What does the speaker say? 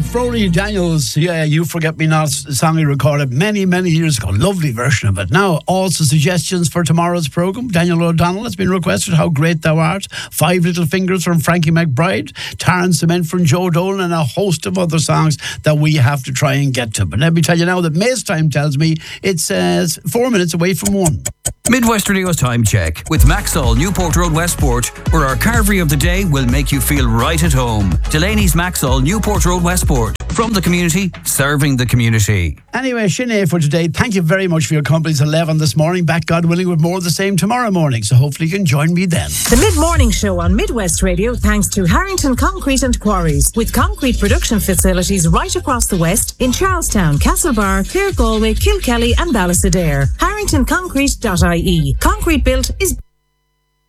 Frody Daniels, yeah, You Forget Me Not, a song he recorded many, many years ago. Lovely version of it. Now, also suggestions for tomorrow's programme. Daniel O'Donnell has been requested, How Great Thou Art. Five Little Fingers from Frankie McBride. Tar and Cement from Joe Dolan, and a host of other songs that we have to try and get to. But let me tell you now that May's time tells me it's 4 minutes away from 1. Midwest Radio's time check with Maxall, Newport Road, Westport, where our carvery of the day will make you feel right at home. Delaney's Maxall, Newport Road, Westport. From the community, serving the community. Anyway, Sinead for today. Thank you very much for your company. It's 11 this morning. Back, God willing, with more of the same tomorrow morning. So hopefully you can join me then. The Mid-Morning Show on Midwest Radio, thanks to Harrington Concrete and Quarries, with concrete production facilities right across the West in Charlestown, Castlebar, Clare, Galway, Kilkelly and Ballysadare. HarringtonConcrete.ie. Concrete built is